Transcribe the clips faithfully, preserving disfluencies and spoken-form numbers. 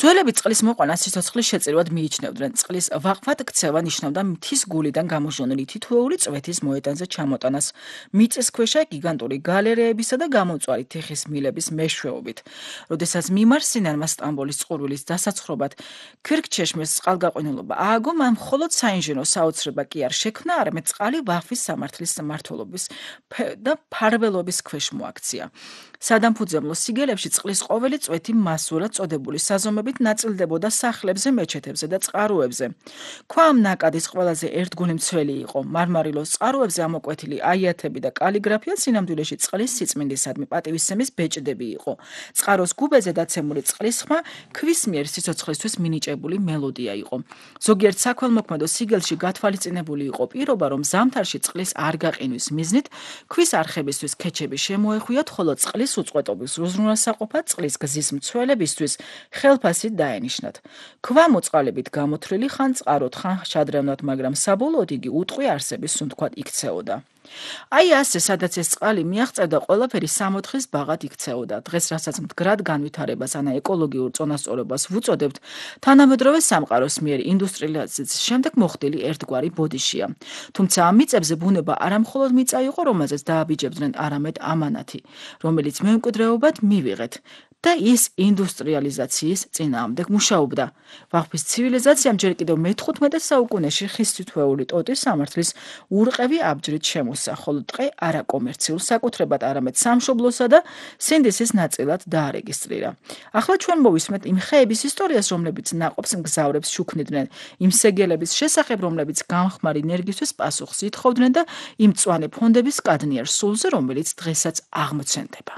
ძველები წყლის მოყვანას სიცოცხლის შეწირვად მიიჩნევდნენ. წყლის ვაყფად ქცევა ნიშნავდა მთის გულიდან გამოჟონილი თითოეული წვეთის მოედანზე ჩამოტანას, მიწისქვეშა გიგანტური გალერეებისა და გამომწვარი თიხის მილების მეშვეობით. როდესაც მიმარსინანმა სტამბოლის წყურვილის დასაცხრობად ქირქჩეშმეს წყალგაყვანილობა ააგო, მან მხოლოდ საინჟინრო საოცრება კი არ შექმნა, არამედ წყალი ვახვის სამართლის მმართველობის და ფარველობის ქვეშ მოაქცია. სადამფუძემლო სიგელებში წყლის ყოველი წვეთი მასურად წოდებული საზომებით ნაწილდებოდა სახლებზე, მეჩეთებზე და წყაროებზე. ქვა ამ ნაკადის ყველაზე ერთგული მცველი იყო. მარმარილოს წყაროებზე ამოკვეთილი აიათები და კალიგრაფია სინამდვილეში წყლის სიწმინდისადმი პატივისცემის ბეჭდები იყო. წყაროს გუბეზე დაცემული წყლის ხმა ქვის მიერ სიცოცხლისთვის მინიჭებული მელოდია იყო. ზოგიერთ საქველმოქმედო სიგელში გათვალისწინებული იყო პირობა, რომ ზამთარში წყლის არ გაყინვის მიზნით ქვის არხებისთვის ქეჩები შემოეხვიათ, ხოლო წყლის უწყვეტობის უზრუნველსაყოფად წყლის გზის მცველებისთვის ხელფასი დაენიშნათ. ქვა მოწყალებით გამოთვლილი ხან წყაროდ, ხან შადრევნად, მაგრამ საბოლოოდ იგი უტყვი არსების სუნთქვად იქცეოდა. აი ასე, სადაც ეს წყალი მიაღწევდა, ყველაფერი სამოთხის ბაღად იქცეოდა. დღეს, რასაც მდგრად განვითარებას ან ეკოლოგიურ წონასწორობას ვუწოდებთ, თანამედროვე სამყაროს მიერ ინდუსტრიალიზაციის შემდეგ მოხდილი ერთგვარი ბოდიშია. თუმცა ამ მიწებზე ბუნება არა მხოლოდ მიწა იყო, რომელზეც დააბიჯებდნენ, არამედ ამანათი, რომელიც მემკვიდრეობად მივიღეთ. და ის ინდუსტრიალიზაციის წინააღმდეგ მუშაობდა. ვახვის ცივილიზაციამ ჯერ კიდევ მეთხუთმეტე საუკუნეში ხისტითვეული ტოტის სამართლის ურყევი აბჯრით შემოსა, ხოლო დღე არა კომერციულ საკუთრებად, არამედ სამშობლოსა და სინდისის ნაწილად დაარეგისტრირა. ახლა ჩვენ მოვისმენთ იმ ხეების ისტორიას, რომლებიც ნაყოფს მგზავრებს შუქნიდნენ, იმ სეგელების შესახებ, რომლებიც გამხმარი ენერგიისთვის პასუხს ითხოვდნენ და იმ მწვანე ფონდების კადნიერ სულზე, რომელიც დღესაც აღმოცენდება.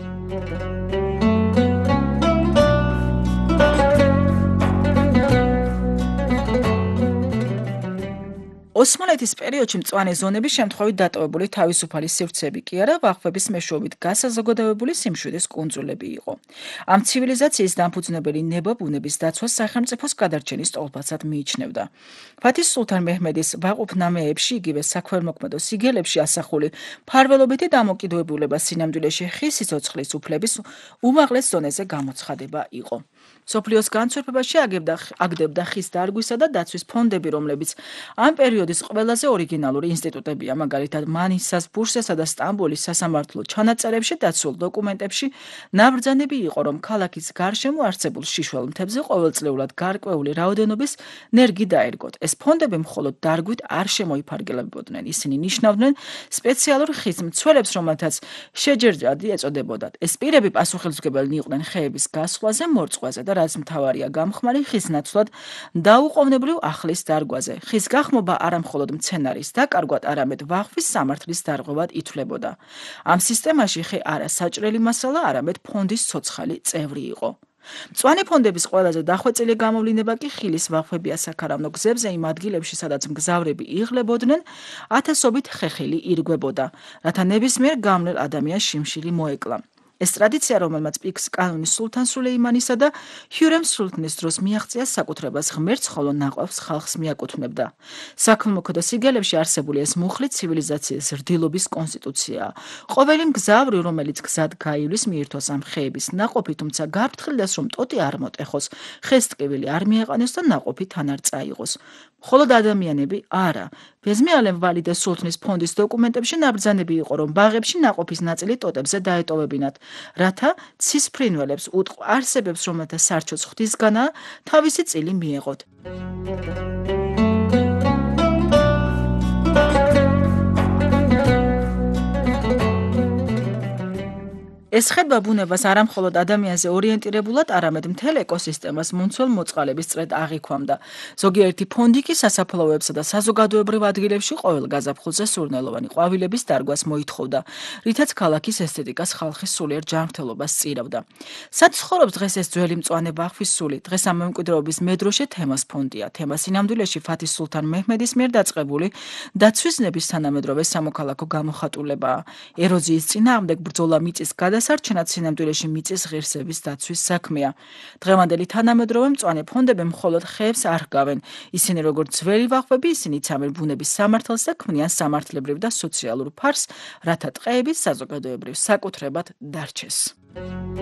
ოსმალეთის პერიოდში მწვანე ზონები შემთხვევით დატოვებული თავისუფალი სივრცეები კი არა, ვახვების მეშვეობით გასაზოგადოებული სიმშვიდის კუნძულები იყო. ამ ცივილიზაციის დამფუძნებელი ნება ბუნების დაცვას სახელმწიფოს გადარჩენის სტოლბაცად მიიჩნევდა. ფათის სულთან მეჰმედის ვაყუფნამეებში, იგივე საქველმოქმედო სიგელებში ასახული ფარველობითი დამოკიდოებულება სინამდვილეში ხის სიცოცხლის უფლების უმაღლეს ზონეზე გამოცხადება იყო. მსოფლიოს განცვიფებაში აგდებდა ხის დარგვისა და დაცვის ფონდები, რომლებიც ამ პერიოდის ყველაზე ორიგინალური ინსტიტუტებია, მაგალითად მანისას, ბურსასა და სტამბოლის სასამართლო ჩანაწერებში დაცულ დოკუმენტებში ნაბრძანები იყო, რომ ქალაქის გარშემო არსებულ შიშველ მთებზე ყოველწლიურად გარკვეული რაოდენობის ნერგი დაერგოთ. ეს ფონდები მხოლოდ დარგვით არ შემოიფარგლებოდნენ, ისინი ნიშნავდნენ სპეციალურ ხის მცველებს, რომელთაც შეჯერადი ეწოდებოდათ. ეს პირები პასუხისმგებელნი იყვნენ ხეების გასვლაზე, მორწყვაზე და რაც მთავარია გამხმარი ხის ნაცვლად დაუყოვნებლივ ახლის დარგვაზე. ხის გახმობა არა მხოლოდ მცენარის დაკარგვად, არამედ ვახვის სამართლის დარღვევად ითვლებოდა. ამ სისტემაში ხე არა საჭრელი მასალა, არამედ ფონდის ცოცხალი წევრი იყო. მწვანე ფონდების ყველაზე დახვეწილი გამოვლინება კი ხილის ვახვებია საქარავნო გზებზე, იმ ადგილებში, სადაც მგზავრები იღლებოდნენ, ათასობით ხეხილი ირგვებოდა, რათა ნებისმიერ გამლელ ადამიანს შიმშილი მოეკლა. ეს ტრადიცია, რომელმაც პიკს კანონი სულთან სულეიმანისა და ჰიურემ სულთნის დროს მიაღწია საკუთრებას ღმერთს, ხოლო ნაყოფს ხალხს მიაკუთვნებდა. საქველმოქმედო სიგელებში არსებული ეს მუხლი ცივილიზაციის რდილობის კონსტიტუციაა. ყოველი მგზავრი, რომელიც გზად გაივლის, მიირთოს ამ ხეების ნაყოფი, თუმცა გაფრთხილდეს, რომ ტოტი არ მოტეხოს, ხეს ტკივილი არ მიეყანოს და ნაყოფი თან არ წაიღოს. მხოლოდ ადამიანები არა. ბეზმიალემ ვალიდე სულთნის ფონდის დოკუმენტებში ნაბრძანები იყო, რომ ბაღებში ნაყოფის ნაწილი ტოტებზე დაეტოვებინათ, რათა ცის ფრინველებს უტყ არსებებს, რომელთა სარჩოც ღვთისგანაა, თავისი წილი მიეღოთ. ეს ხედვა ბუნებას არა მხოლოდ ადამიანზე ორიენტირებულად, არამედ მთელ ეკოსისტემას მომცველ მოწყალების წრედ აღიქვამდა. ზოგიერთი ფონდი კი სასაფლაოებსა და საზოგადოებრივ ადგილებში ყოველ გაზაფხულზე სურნელოვანი ყვავილების დარგვას მოითხოვდა, რითაც ქალაქის ესთეტიკას ხალხის სულიერ ჯანმრთელობას სწირავდა. სად ცხოვრობს დღეს ეს ძველი მწვანე ვახვის სული? დღეს ამ მემკვიდრეობის მედროშე თემას ფონდია. თემა სინამდვილეში ფათის სულთან მეჰმედის მიერ დაწყებული დაცვისნების თანამედროვე სამოქალაქო გამოხატულებაა. ეროზიის წინააღმდეგ ბრძოლა მიწის გადა სარჩენად სინამდვილეში მიწის ღირსების დაცვის საქმეა. დღევანდელი თანამედროვე მწვანე ფონდები მხოლოდ ხეებს არ ჰგავენ. ისინი როგორც ძველი ვახვები, ისინი იცამენ ბუნების სამართალს და ქმნიან სამართლებრივ და სოციალურ ფარს, რათა ტყეების საზოგადოებრივ საკუთრებად დარჩეს.